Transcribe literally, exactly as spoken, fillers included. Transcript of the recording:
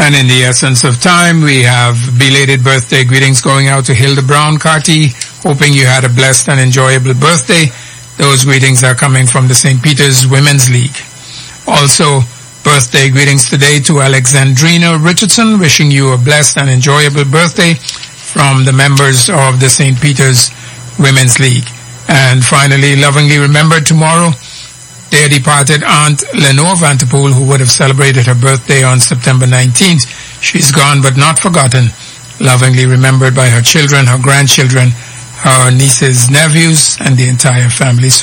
And in the essence of time, we have belated birthday greetings going out to Hilda Brown Carty, hoping you had a blessed and enjoyable birthday. Those greetings are coming from the Saint Peter's Women's League. Also, birthday greetings today to Alexandrina Richardson, wishing you a blessed and enjoyable birthday from the members of the Saint Peter's Women's League. And finally, lovingly remembered tomorrow, dear departed Aunt Lenore Vanterpool, who would have celebrated her birthday on September nineteenth. She's gone but not forgotten, lovingly remembered by her children, her grandchildren, her nieces, nephews, and the entire family. So